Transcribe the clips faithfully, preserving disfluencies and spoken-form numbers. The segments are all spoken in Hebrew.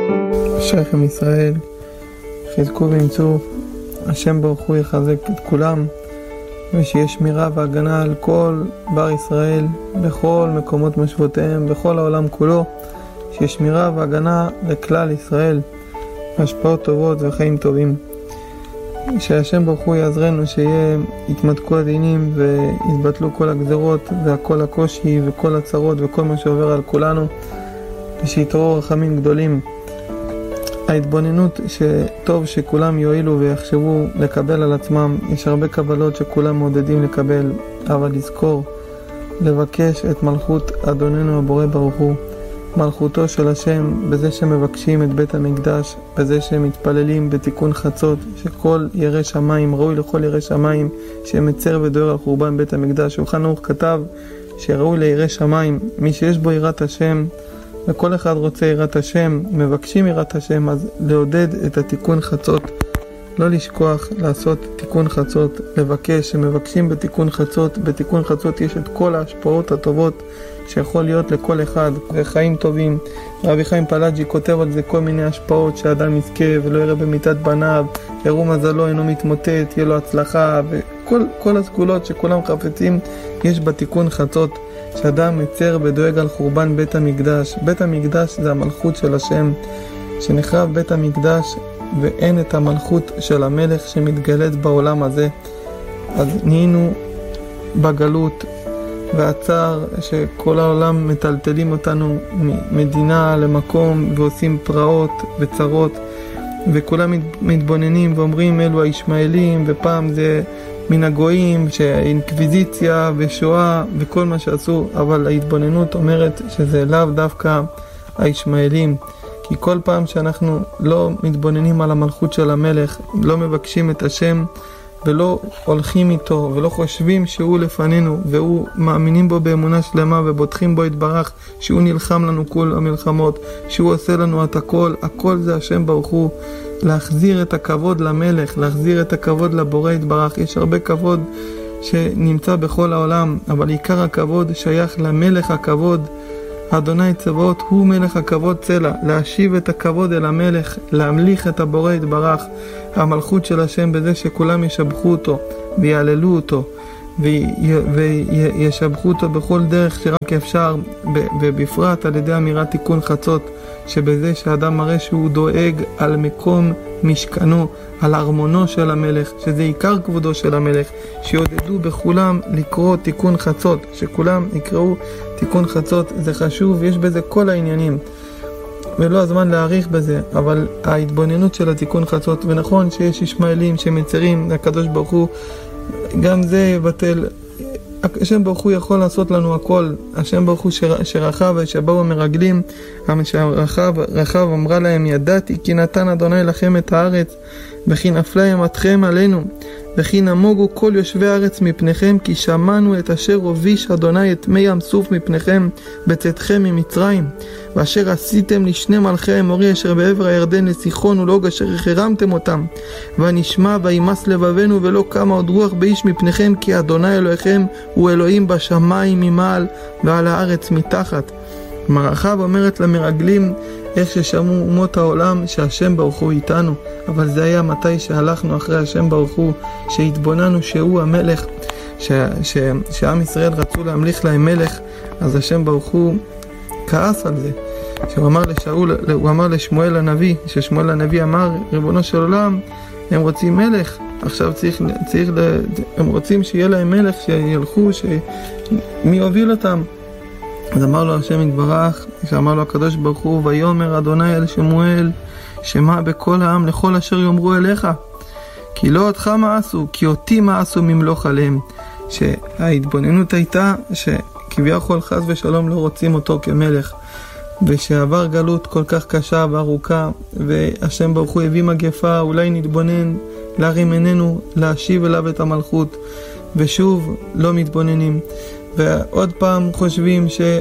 אשריכם ישראל, חזקו ואמצו, השם ברוך הוא יחזק את כולם, ושיש שמירה והגנה על כל בר ישראל, בכל מקומות משבותיהם, בכל העולם כולו, שיש שמירה והגנה לכלל ישראל, השפעות טובות וחיים טובים. שהשם ברוך הוא יעזרנו, שיהיה יתמתקו הדינים ויתבטלו כל הגזרות והכל הקושי וכל הצרות וכל מה שעובר על כולנו, ושיתעוררו רחמים גדולים. ההתבוננות שטוב שכולם יועילו ויחשבו לקבל על עצמם, יש הרבה קבלות שכולם מעודדים לקבל, אבל לזכור, לבקש את מלכות אדוננו הבורא ברוך הוא, מלכותו של השם, בזה שמבקשים את בית המקדש, בזה שמתפללים בתיקון חצות, שכל ירא שמיים, ראוי לכל ירא שמיים, שמצר ודוהר על חורבן בית המקדש. שולחן ערוך כתב שראוי לירא שמיים, מי שיש בו יראת השם, וכל אחד רוצה יראת השם, מבקשים יראת השם, אז לעודד את התיקון חצות, לא לשכוח לעשות תיקון חצות, לבקש, שמבקשים בתיקון חצות, בתיקון חצות יש את כל ההשפעות הטובות שיכול להיות לכל אחד, וחיים טובים. רבי חיים פלאג'י כותב על זה כל מיני השפעות, שאדם יזכה ולא יראה במיטת בניו, יראו מזלו אינו מתמוטט, תהיה לו הצלחה, וכל כל הסגולות שכולם חפצים יש בתיקון חצות, שאדם מצר ודואג על חורבן בית המקדש. בית המקדש זה המלכות של השם, שנחרב בית המקדש ואין את המלכות של המלך שמתגלת בעולם הזה, אז נהיינו בגלות והצער שכל העולם מטלטלים אותנו ממדינה למקום ועושים פרעות וצרות, וכולם מתבוננים ואומרים אלו הישמעאלים, ופעם זה מן הגויים, שאינקוויזיציה ושואה וכל מה שעשו, אבל ההתבוננות אומרת שזה לאו דווקא הישמעאלים, כי כל פעם שאנחנו לא מתבוננים על המלכות של המלך, לא מבקשים את השם ולא הולכים איתו ולא חושבים שהוא לפנינו והוא מאמינים בו באמונה שלמה ובוטחים בו יתברך, שהוא נלחם לנו כל המלחמות, שהוא עושה לנו את הכל, הכל זה השם ברוך הוא. להחזיר את הכבוד למלך, להחזיר את הכבוד לבורא יתברך. יש הרבה כבוד שנמצא בכל העולם, אבל עיקר הכבוד שייך למלך הכבוד, אדוני צבאות הוא מלך הכבוד צלע, להשיב את הכבוד אל המלך, להמליך את הבורא יתברך, המלכות של השם, בזה שכולם ישבחו אותו ויעללו אותו וישבחו אותו בכל דרך שרק אפשר, ובפרט על ידי אמירת תיקון חצות, שבזה שאדם מראה שהוא דואג על מקום משכנו, על ארמונו של המלך, שזה עיקר כבודו של המלך, שיעודדו בכולם לקרוא תיקון חצות, שכולם יקראו תיקון חצות, זה חשוב, יש בזה כל העניינים ולא הזמן להאריך בזה, אבל ההתבוננות של התיקון חצות, ונכון שיש ישמעאלים שמצרים, הקדוש ברוך הוא גם זה יבטל. השם ברוך הוא יכול לעשות לנו הכל. השם ברוך הוא שרחב ושבאו המרגלים, שרחב רחב אמרה להם ידעתי כי נתן אדוני לכם את הארץ, וכי נפלה אימתכם עלינו, וכי נמוגו כל יושבי הארץ מפניכם, כי שמענו את אשר הוביש אדוני את מי ים סוף מפניכם בצאתכם ממצרים, ואשר עשיתם לשני מלכי האמורי אשר בעבר הירדן לסיחון ולעוג אשר החרמתם אותם, ונשמע וימס לבבנו ולא קמה עוד רוח באיש מפניכם, כי אדוני אלוהיכם הוא אלוהים בשמיים ממעל ועל הארץ מתחת. מרחב אומרת למרגלים איך ששמעו אומות העולם שהשם ברוך הוא איתנו, אבל זה היה מתי שהלכנו אחרי השם ברוך הוא, שהתבוננו שהוא המלך, ש, ש, שעם ישראל רצו להמליך להם מלך, אז השם ברוך הוא כעס על זה, שהוא אמר לשאול, הוא אמר לשמואל הנביא, ששמואל הנביא אמר ריבונו של עולם, הם רוצים מלך, עכשיו צריך, צריך, הם רוצים שיהיה להם מלך, שילכו, שמי יוביל אותם. אז אמר לו השם יתברך, שאמר לו הקדוש ברוך הוא, ויאמר אדוני אל שמואל, שמע בכל העם לכל אשר יאמרו אליך, כי לא אותך מאסו, כי אותי מאסו ממלוך עליהם. שההתבוננות הייתה שכביכול חס ושלום לא רוצים אותו כמלך, ושעבר גלות כל כך קשה וארוכה, והשם ברוך הוא הביא מגפה, אולי נתבונן, להרים עינינו, להשיב אליו את המלכות, ושוב לא מתבוננים. ועוד פעם חושבים ש,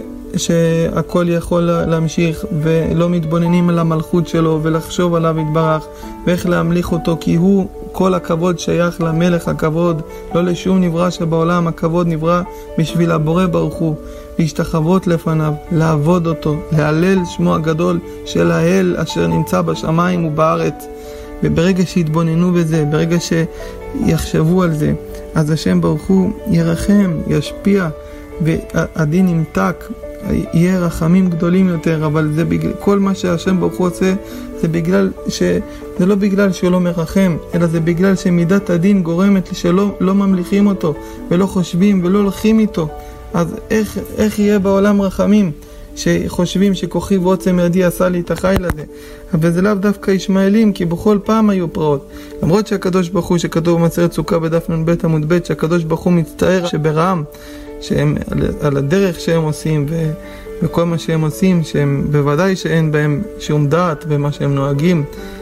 שהכל יכול להמשיך, ולא מתבוננים על המלכות שלו ולחשוב עליו יתברך ואיך להמליך אותו, כי הוא כל הכבוד שייך למלך הכבוד, לא לשום נברא שבעולם. הכבוד נברא בשביל הבורא ברוך הוא, להשתחוות לפניו, לעבוד אותו, להלל שמו הגדול של האל אשר נמצא בשמיים ובארץ. וברגע שיתבוננו בזה, ברגע שיחשבו על זה, אז השם ברוך הוא ירחם, ישפיע, והדין ימתק, יהיה רחמים גדולים יותר. אבל זה בגלל, כל מה שהשם ברוך הוא עושה, זה בגלל ש... זה לא בגלל שהוא לא מרחם, אלא זה בגלל שמידת הדין גורמת שלא לא ממליכים אותו, ולא חושבים ולא הולכים איתו. אז איך, איך יהיה בעולם רחמים שחושבים שכוחי ועוצם ידי עשה לי את החיל הזה? אבל זה לאו דווקא ישמעאלים, כי בכל פעם היו פרעות. למרות שהקדוש ברוך הוא, שכתוב במסכת סוכה בדף נ"ב עמוד ב', שהקדוש ברוך הוא מצטער שברעם, שהם על, על הדרך שהם עושים ו, וכל מה שהם עושים, שהם בוודאי שאין בהם שום דעת במה שהם נוהגים,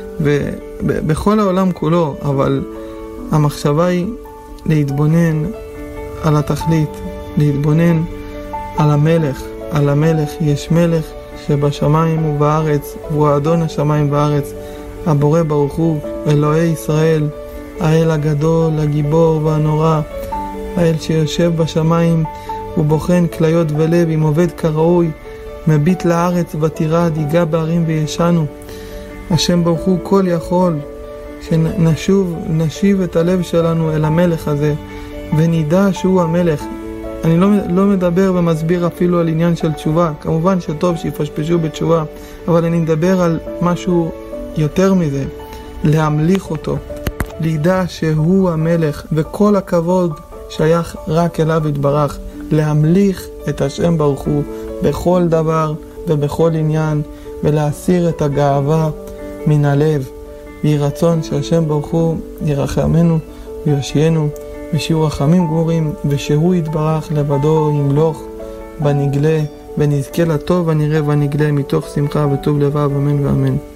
ובכל העולם כולו. אבל המחשבה היא להתבונן על התכלית, להתבונן על המלך. על המלך, יש מלך שבשמיים ובארץ, והוא האדון השמיים והארץ, הבורא ברוך הוא, אלוהי ישראל, האל הגדול, הגיבור והנורא, האל שיושב בשמיים ובוחן כליות ולב, עם עובד כראוי, מביט לארץ ותירא, דיגה בערים וישנו. השם ברוך הוא כל יכול, שנשוב, נשיב את הלב שלנו אל המלך הזה, ונדע שהוא המלך. אני לא, לא מדבר ומסביר אפילו על עניין של תשובה, כמובן שטוב שיפשפשו בתשובה, אבל אני מדבר על משהו יותר מזה, להמליך אותו, לידע שהוא המלך, וכל הכבוד שייך רק אליו יתברך, להמליך את השם ברוך הוא בכל דבר ובכל עניין, ולהסיר את הגאווה מן הלב. ויהי רצון שהשם ברוך הוא ירחמנו ויושיענו, ושיהיו רחמים גמורים, ושהוא יתברך לבדו ימלוך בנגלה, ונזכה לטוב הנראה ונגלה מתוך שמחה וטוב לבב, אמן ואמן.